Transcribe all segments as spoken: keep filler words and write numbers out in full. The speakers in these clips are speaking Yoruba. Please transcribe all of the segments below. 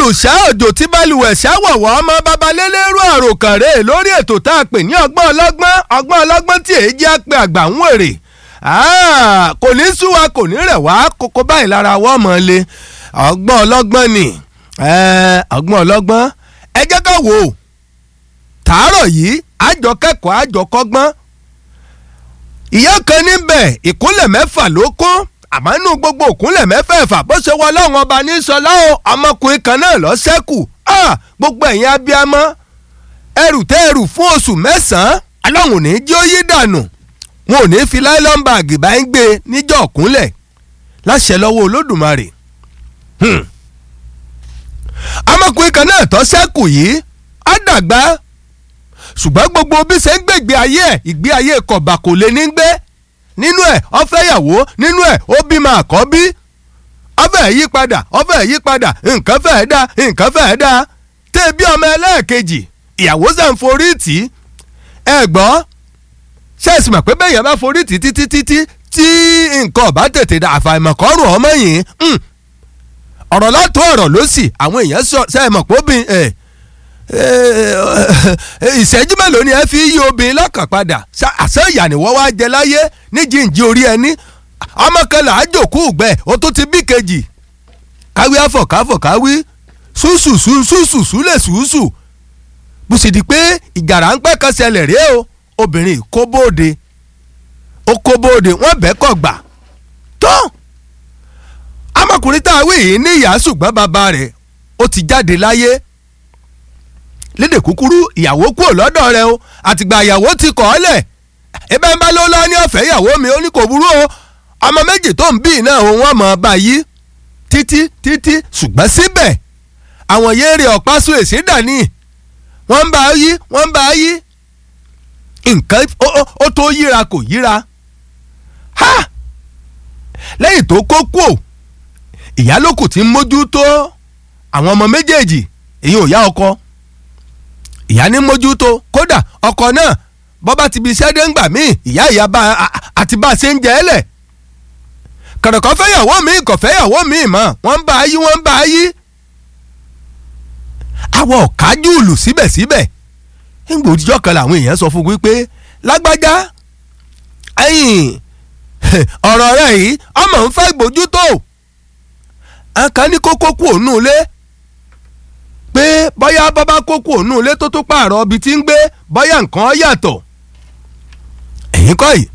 olùṣọ́ òjò tí balùwẹ̀ ṣàwọ̀wọ́ ọmọ babalélérú àròkànrè lórí ètò tá a pè ní ọgbọ́n ọlọ́gbọ́n ọgbọ́n ọlọ́gbọ́n tí èyí jẹ́ pé àgbà ń wèrè kò ní sú wa kò ní rẹ̀ wá kókó báyìí lára wọ́n mọ̀ lé ọgbọ́n ọlọ́gbọ́n ni ọgbọ́n ọlọ́gbọ́n ẹ jẹ́ ká wò ó tàárọ̀ yìí àjọ kẹ́kọ̀ọ́ àjọ kọ́gbọ́n ìyá kan níbẹ̀ ìkúnlẹ̀ mẹ́fà ló kún àmọ́ inú gbogbo òkúnlẹ̀ mẹ́fẹ̀ẹ̀fà bó ṣe wọ ọlọ́run ọba ní sọlá o ọmọkùnrin kan náà lọ ṣẹ́kù gbogbo ẹ̀yin abiyamọ ẹrù tẹ́ ẹrù fún oṣù mẹ́sàn-án ọlọ́run ní jí ó yí dànù wọn ò ní fi láìlọ́n báàgì bá ń gbé níjọ́ òkúnlẹ̀ láṣẹ lọ́wọ́ olódùmarè ọmọkùnrin kan náà tó ṣẹ́kù yìí á dàgbà ṣùgbọ́n gbogbo bí ṣe ń gbègbè ayé ẹ̀ ìgbé ayé kọ̀bà kò lè ní gbé nínú ẹ̀ ó fẹ́yàwó nínú ẹ̀ ó bímọ àkọ́bí ó fẹ́ yí padà ó fẹ́ yí padà nǹkan fẹ́ dá nǹkan fẹ́ dá tẹ́ bí ọmọ ẹlẹ́ẹ̀kejì ìyàwó sàn forí tì í ẹ gbọ́ ṣẹ́ẹ̀sì mọ̀ pé bẹ́ẹ̀ yẹn bá forí tì títí títí tí nǹkan ọ̀bá tètè dà àfàìmọ̀kọ́rùn ọmọ yìí ọ̀rọ̀ látọ̀ ọ̀rọ̀ ló sì àwọn èèyàn sọ ṣẹ́ẹ̀mọ̀ pé obìnrin ẹ̀ ìṣẹ́jú mélòó ni ẹ fi yí obìnrin lọ́kàn padà àṣẹ ìyànìwọ́ wa jẹ láyé níjìnjì orí ẹni ọmọ kan là á jòkó gbẹ o tó ti bí kejì káwí àfọ̀káfọ̀ káwí ṣùṣùṣù ṣùṣùṣù lè ṣùṣù bó sì di pé ìjàrà ń pẹ́ kan ṣẹlẹ̀ rèé o obìnrin kó bóde ó kó bóde wọ́n bẹ́ẹ̀ kọ̀ gbà tó ọmọkùnrin tá a wí yìí ní ìyá ṣùgbọ́n bàbá rẹ̀ ó ti jáde láyé lédè kúkúrú ìyàwó kúrò lọ́dọ̀ rẹ̀ o àtìgbà ìyàwó ti kọ̀ ọ́ lẹ̀ ebe ń bá ló lọ ní ọ̀fẹ́ ìyàwó mi ó ní kò burú o ọmọ méjì tó ń bí náà òun ọmọ ọba yìí títí títí ṣùgbọ́n síbẹ̀ àwọn yéèrè ọ̀pá sún èsì dání wọ́n ń bá yí wọ́n ń bá yí nǹkan ó tó yíra kò yíra ha lẹ́yìn tó kó kú ò ìyálòkù ti ń mójútó àwọn ọmọ méjèèjì èyí ò yá ọkọ ìyá ní mójútó kódà ọkọ náà bọ́bá ti bí iṣẹ́ dé ń gbà míì ìyá ìyá bá àti bá a ṣe ń jẹ ẹ́ lẹ̀ kọ̀dọ̀kọ̀ fẹ́yàwó mi kò fẹ́yàwó mi mọ́ wọ́n ń bá a yí wọ́n ń bá a yí. àwọn ọ̀kájúùlù síbẹ̀síbẹ̀ ńgbò òjijọ́ kan làwọn èèyàn sọ fún wípé lágbájá ẹ̀yìn ọ̀rọ̀ rẹ̀ yìí ọmọ ń fẹ́ gbójútó àkàn ní kókó kú òun nù lé pé bóyá bàbá kókó òun ilé tó tó pààrọ̀ ibi tí ń gbé bóyá nǹkan yàtọ̀ ẹ̀yìn kọ́ yìí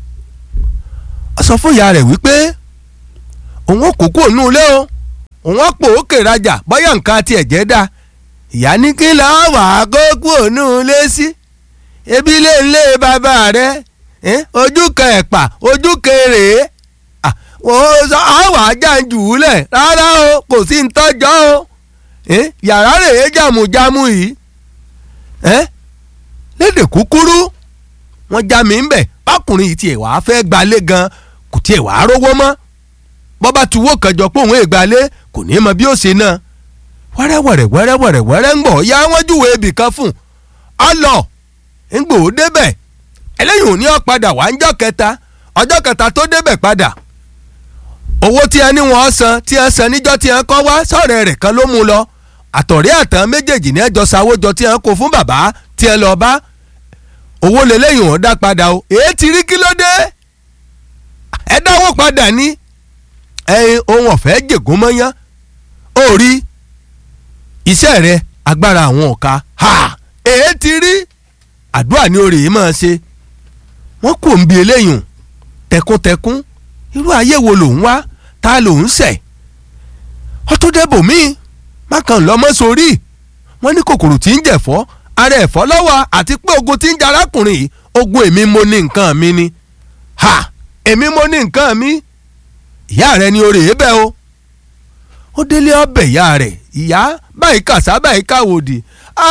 ó sọ fún ìyá rẹ̀ wípé òun ò kókó òun ilé o òun ò pò ókè rajà bóyá nǹkan àti ẹ̀jẹ̀ dá ìyá ní kí là á wà á kókó òun ilé sí ebi ilé ilé bàbá rẹ̀ ojú kan ẹ̀pà ojú kéré wọ́n sọ àwọn àjàǹjù lẹ̀ rárá o kò sí ń tọ́jọ́ o. Eh, yàrá rèé jàmùjàmù yìí eh? lédè kúkúrú wọ́n já mi ń bẹ̀ bákùnrin yìí tiẹ̀ wàá fẹ́ gbalé gan kò tiẹ̀ wàá rówó mọ́ bọ́bá tuwó kẹjọ pé òun ègbálé kò ní mọ bí ó ṣe náà wẹ́rẹ́wẹ̀rẹ́ wẹ́rẹ́wẹ̀rẹ́ wẹ́rẹ́ ń gbọ̀ ya wọ́n júwèé ibì kan fún ọ lọ ń gbò ó débẹ̀ ẹlẹ́yìn òní ọ̀ padà wá ń jọ́ kẹta ọjọ́ kẹta tó débẹ̀ padà owó tí ẹ ní wọn san tí ẹ san níjọ́ tí ẹ kọ́ wá sọ̀rọ̀ rẹ̀ kan ló mú lọ àtọ̀rí àtàn méjèèjì ní ẹjọ́ sáwójọ tí ẹ kó fún bàbá tí ẹ lọ bá owó lélẹ́yìn wọn dá padà o èé ti rí kí ló dé ẹ dáwó padà ní ẹyin ohun ọ̀fẹ́ jègún mọ́yán ó rí iṣẹ́ rẹ agbára àwọn ọ̀ka ha èé ti rí àdúrà ní orí yìí máa ṣe wọ́n kò ń bi eléyìn tẹkuntẹkun irú ayé wo lòun wá ta lòun ṣẹ̀ ọtún débò míì má kàn lọ́mọ sórí wọ́n ní kòkòrò tí ń jẹ̀fọ́ ara ẹ̀fọ́ lọ́wọ́ àti pé ogun tí ń jẹ arákùnrin yìí ogun èmi mo ní nǹkan mi ni ha èmi mo ní nǹkan mi ìyá rẹ ni orí ebẹ o ó délé ọbẹ̀ ìyá rẹ̀ ìyá báyìí kàṣá báyìí káwòdì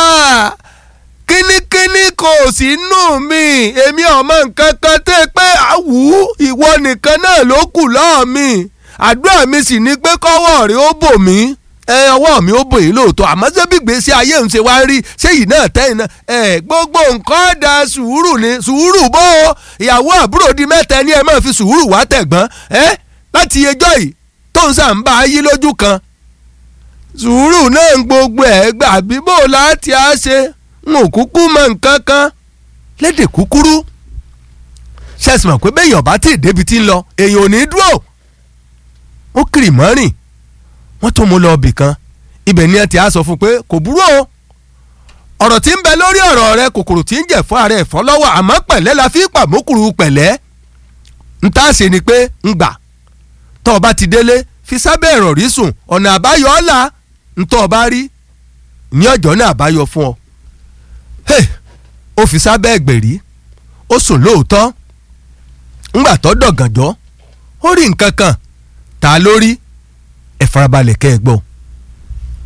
kínníkínní kò sí nù mí èmi ọmọ nǹkan kan tẹ́ pé àwù ìwọ nìkan náà ló kù lọ́ọ̀ mi àdúrà mi sì ni pé kọ́wọ́ rẹ̀ ó bò mí ẹ ọwọ́ mi ó bò yín lóòótọ́ àmọ́ ṣé bí gbèsè ayé ń ṣe wá rí ṣé yìí náà tẹ́yìn náà ẹ gbogbo nǹkan da sùúrù ni sùúrù bó o ìyàwó àbúrò di mẹ́ta ní ẹ máa fi sùúrù wá tẹ̀gbọ́n ẹ láti ẹjọ́ yìí tó ń sàn bá yí lójú kan sùúrù náà ń gbogbo ẹ̀ gbà bíbò láti á ṣe n ò kúkú mọ nǹkan kan lédè kúkúrú ṣẹ̀sìn mọ̀ pé béèyàn bá tí ì débi tí ń lọ èèyàn ò ní dúró ó kiri mọ́rìn wọ́n tún mú lọ ibì kan ibẹ̀ ni ẹ ti á sọ fún pé kò burú o ọ̀rọ̀ tí ń bẹ lórí ọ̀rọ̀ rẹ kòkòrò tí ń jẹ̀ fún ààrẹ ẹ̀fọ́ lọ́wọ́ àmọ́ pẹ̀lẹ́ la fi pàmókùrú pẹ̀lẹ́ ń tá a ṣe ni pé ń gbà tọ́ ọ bá ti délé fi sábẹ́ ẹ̀rọ̀ rí sùn ọ̀nà àbáyọ ọ̀la ń tọ́ ọ bá rí ní ọjọ́ náà àbáyọ fún ọ. ó fi sábẹ́ ẹ̀gbẹ̀rí ó sùn lóòótọ́ ńgbà tó dọ̀gànjọ́ ó rí nǹkan kan tá a lórí ẹ̀ farabalẹ̀ kẹ́ ẹ gbọ́.